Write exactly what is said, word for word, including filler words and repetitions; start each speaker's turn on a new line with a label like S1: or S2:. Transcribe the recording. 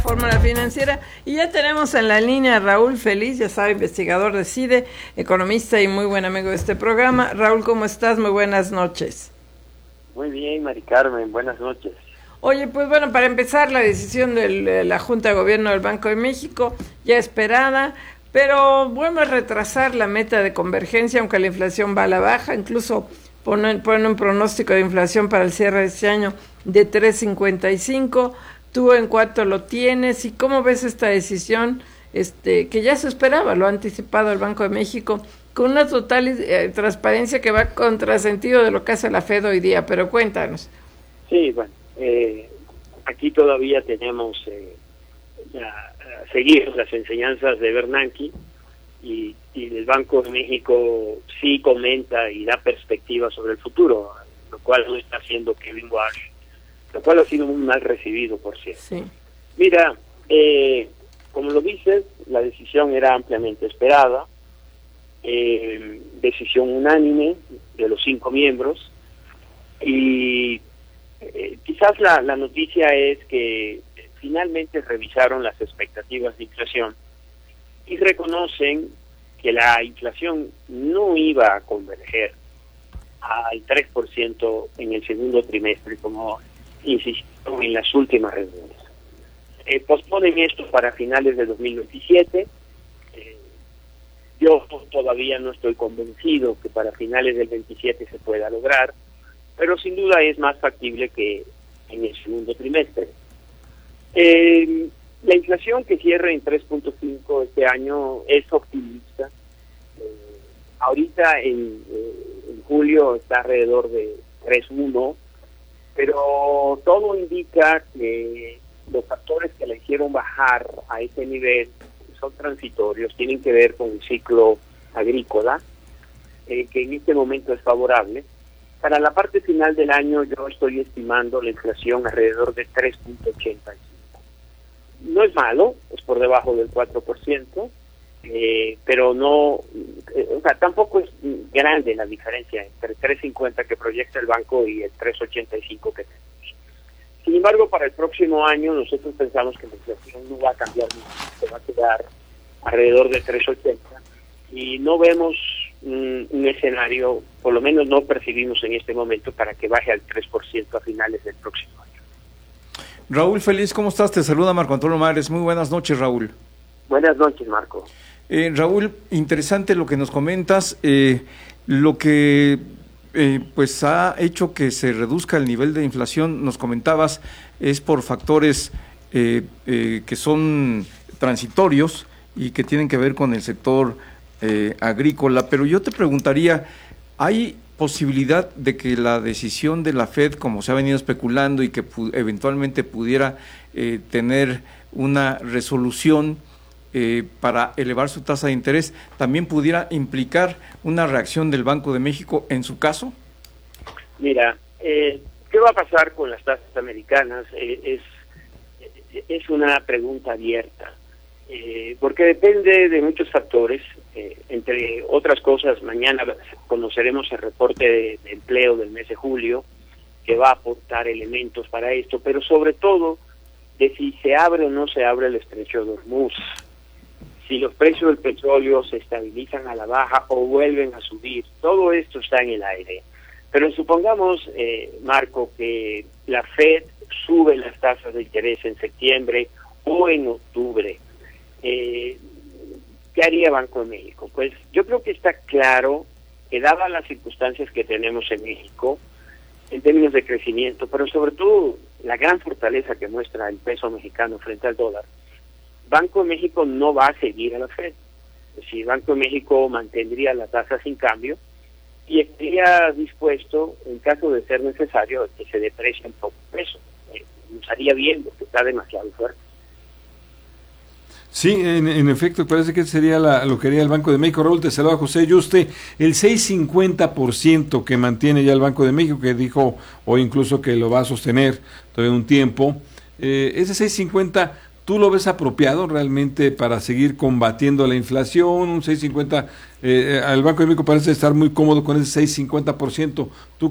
S1: Fórmula Financiera, y ya tenemos en la línea a Raúl Feliz, ya sabe, investigador de CIDE, economista y muy buen amigo de este programa. Raúl, ¿cómo estás? Muy buenas noches.
S2: Muy bien, Mari Carmen, buenas noches.
S1: Oye, pues bueno, para empezar, la decisión de la Junta de Gobierno del Banco de México, ya esperada, pero vuelve a retrasar la meta de convergencia, aunque la inflación va a la baja, incluso ponen, ponen un pronóstico de inflación para el cierre de este año de tres punto cincuenta y cinco. ¿Tú en cuánto lo tienes y cómo ves esta decisión este que ya se esperaba, lo ha anticipado el Banco de México, con una total eh, transparencia que va contrasentido de lo que hace la Fed hoy día? Pero cuéntanos.
S2: Sí, bueno, eh, aquí todavía tenemos eh, la, seguir las enseñanzas de Bernanke y, y el Banco de México sí comenta y da perspectiva sobre el futuro, lo cual no está haciendo Kevin Warsh, lo cual ha sido muy mal recibido, por cierto.
S1: Sí.
S2: Mira, eh, como lo dices, la decisión era ampliamente esperada, eh, decisión unánime de los cinco miembros, y eh, quizás la, la noticia es que finalmente revisaron las expectativas de inflación y reconocen que la inflación no iba a converger al tres por ciento en el segundo trimestre, como insistieron en las últimas reuniones. Eh, posponen esto para finales de dos mil veintisiete. Eh, yo todavía no estoy convencido que para finales del veintisiete se pueda lograr, pero sin duda es más factible que en el segundo trimestre. Eh, la inflación que cierra en tres punto cinco este año es optimista. Eh, ahorita en, eh, en julio está alrededor de tres punto uno, pero todo indica que los factores que la hicieron bajar a ese nivel son transitorios, tienen que ver con el ciclo agrícola, eh, que en este momento es favorable. Para la parte final del año yo estoy estimando la inflación alrededor de tres punto ochenta y cinco. No es malo, es por debajo del cuatro por ciento, eh, pero no, eh, o sea, tampoco es grande la diferencia entre tres punto cincuenta que proyecta el banco y el tres punto ochenta y cinco que tenemos. Sin embargo, para el próximo año nosotros pensamos que la inflación no va a cambiar mucho, se va a quedar alrededor de tres punto ochenta y no vemos un, un escenario, por lo menos no percibimos en este momento, para que baje al tres por ciento a finales del próximo año.
S3: Raúl Feliz, ¿cómo estás? Te saluda Marco Antonio Mares. Muy buenas noches, Raúl.
S2: Buenas noches, Marco.
S3: Eh, Raúl, interesante lo que nos comentas, eh, lo que eh, pues ha hecho que se reduzca el nivel de inflación, nos comentabas, es por factores eh, eh, que son transitorios y que tienen que ver con el sector eh, agrícola, pero yo te preguntaría, ¿hay posibilidad de que la decisión de la Fed, como se ha venido especulando y que pu- eventualmente pudiera eh, tener una resolución Eh, para elevar su tasa de interés, también pudiera implicar una reacción del Banco de México en su caso?
S2: Mira, eh, ¿qué va a pasar con las tasas americanas? Eh, es, es una pregunta abierta, eh, porque depende de muchos factores, eh, entre otras cosas, mañana conoceremos el reporte de, de empleo del mes de julio, que va a aportar elementos para esto, pero sobre todo de si se abre o no se abre el estrecho de Hormuz, si los precios del petróleo se estabilizan a la baja o vuelven a subir. Todo esto está en el aire. Pero supongamos, eh, Marco, que la Fed sube las tasas de interés en septiembre o en octubre. Eh, ¿Qué haría Banco de México? Pues yo creo que está claro que, dadas las circunstancias que tenemos en México, en términos de crecimiento, pero sobre todo la gran fortaleza que muestra el peso mexicano frente al dólar, Banco de México no va a seguir a la Fed. Es decir, Banco de México mantendría la tasa sin cambio y estaría dispuesto, en caso de ser necesario, que se deprecie un poco el peso. Eh, nos haría bien, porque está demasiado fuerte.
S4: Sí, en, en efecto, parece que sería la, lo que haría el Banco de México. Raúl, te saluda José Yuste. El seis punto cincuenta por ciento que mantiene ya el Banco de México, que dijo hoy incluso que lo va a sostener todavía un tiempo, eh, ese seis punto cincuenta, ¿tú lo ves apropiado realmente para seguir combatiendo la inflación? Un seis punto cincuenta, eh, el Banco de México parece estar muy cómodo con ese seis punto cincuenta por ciento. ¿Tú